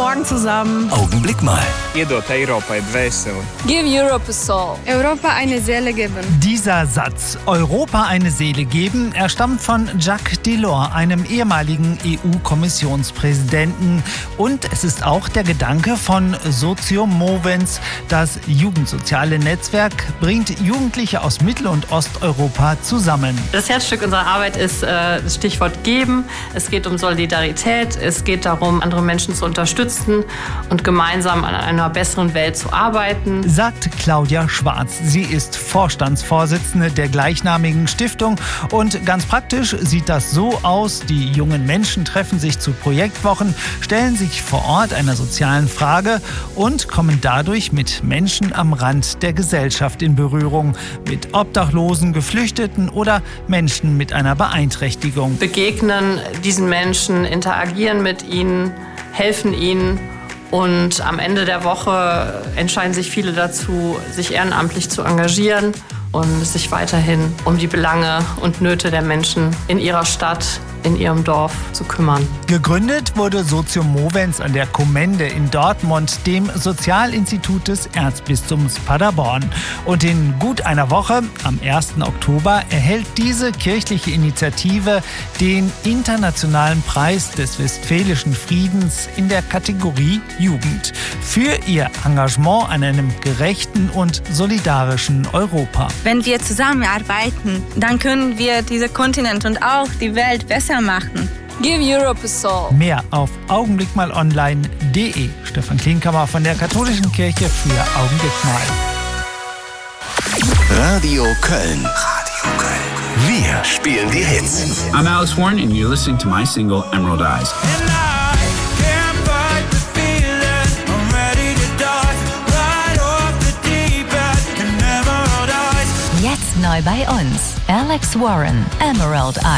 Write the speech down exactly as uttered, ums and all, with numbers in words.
Morgen zusammen. Augenblick mal. Iedot Eiropai Dvēseli. Give Europe a soul. Europa eine Seele geben. Dieser Satz, Europa eine Seele geben, er stammt von Jacques Delors, einem ehemaligen E U-Kommissionspräsidenten. Und es ist auch der Gedanke von Socio Movens. Das jugendsoziale Netzwerk bringt Jugendliche aus Mittel- und Osteuropa zusammen. Das Herzstück unserer Arbeit ist äh, das Stichwort Geben. Es geht um Solidarität. Es geht darum, andere Menschen zu unterstützen und gemeinsam an einer besseren Welt zu arbeiten. Sagt Claudia Schwarz. Sie ist Vorstandsvorsitzende der gleichnamigen Stiftung. Und ganz praktisch sieht das so aus. Die jungen Menschen treffen sich zu Projektwochen, stellen sich vor Ort einer sozialen Frage und kommen dadurch mit Menschen am Rand der Gesellschaft in Berührung. Mit Obdachlosen, Geflüchteten oder Menschen mit einer Beeinträchtigung. Begegnen diesen Menschen, interagieren mit ihnen, helfen ihnen. Und am Ende der Woche entscheiden sich viele dazu, sich ehrenamtlich zu engagieren und sich weiterhin um die Belange und Nöte der Menschen in ihrer Stadt, in ihrem Dorf zu kümmern. Gegründet wurde Socio Movens an der Kommende in Dortmund, dem Sozialinstitut des Erzbistums Paderborn. Und in gut einer Woche, am ersten Oktober, erhält diese kirchliche Initiative den Internationalen Preis des Westfälischen Friedens in der Kategorie Jugend für ihr Engagement an einem gerechten und solidarischen Europa. Wenn wir zusammenarbeiten, dann können wir diesen Kontinent und auch die Welt besser machen. Give Europe a soul. Mehr auf augenblickmalonline punkt de. Stefan Klinkhammer von der Katholischen Kirche für Augenblick mal. Radio Köln. Radio Köln. Wir spielen die Hits. I'm Alex Warren and you're listening to my single Emerald Eyes. Jetzt neu bei uns. Alex Warren, Emerald Eyes.